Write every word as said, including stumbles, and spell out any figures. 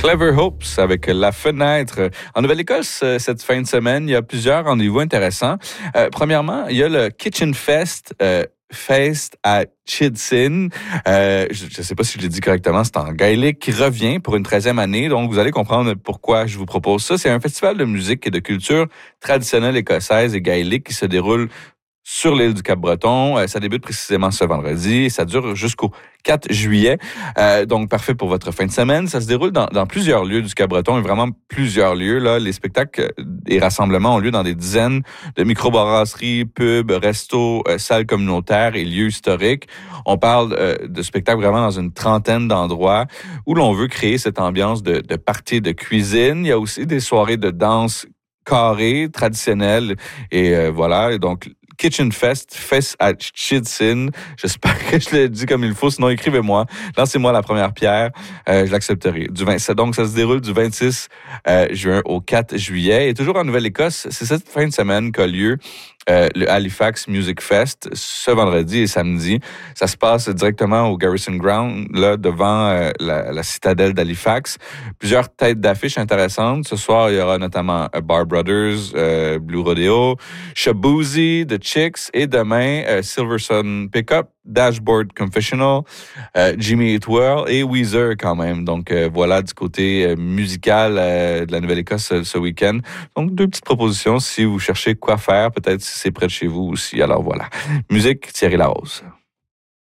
Clever Hopes avec La Fenêtre. En Nouvelle-Écosse, cette fin de semaine, il y a plusieurs rendez-vous intéressants. Euh, premièrement, il y a le Kitchen Fest euh, Fest à Chidsin. Euh, je ne sais pas si je l'ai dit correctement, c'est en gaélique, qui revient pour une treizième année. Donc, vous allez comprendre pourquoi je vous propose ça. C'est un festival de musique et de culture traditionnelle écossaise et gaélique qui se déroule sur l'île du Cap-Breton. Euh, ça débute précisément ce vendredi et ça dure jusqu'au quatre juillet. Euh, donc, parfait pour votre fin de semaine. Ça se déroule dans, dans plusieurs lieux du Cap-Breton et vraiment plusieurs lieux. Là, les spectacles et rassemblements ont lieu dans des dizaines de microbrasseries, pubs, restos, euh, salles communautaires et lieux historiques. On parle euh, de spectacles vraiment dans une trentaine d'endroits où l'on veut créer cette ambiance de, de party de cuisine. Il y a aussi des soirées de danse carrées, traditionnelles. Et euh, voilà, donc Kitchen Fest, Fest à Chidsin. J'espère que je l'ai dit comme il faut. Sinon, écrivez-moi. Lancez-moi la première pierre. Euh, je l'accepterai. Du vingt, donc, ça se déroule du vingt-six euh, juin au quatre juillet. Et toujours en Nouvelle-Écosse, c'est cette fin de semaine qu'a lieu euh, le Halifax Music Fest ce vendredi et samedi. Ça se passe directement au Garrison Ground, là, devant euh, la, la citadelle d'Halifax. Plusieurs têtes d'affiches intéressantes. Ce soir, il y aura notamment Bar Brothers, euh, Blue Rodeo, Shaboozey, The Chicks et demain, euh, Silversun Pickup, Dashboard Confessional, euh, Jimmy Eat World et Weezer quand même. Donc euh, voilà du côté euh, musical euh, de la Nouvelle-Écosse euh, ce week-end. Donc deux petites propositions si vous cherchez quoi faire, peut-être si c'est près de chez vous aussi. Alors voilà. Musique, Thierry Larose.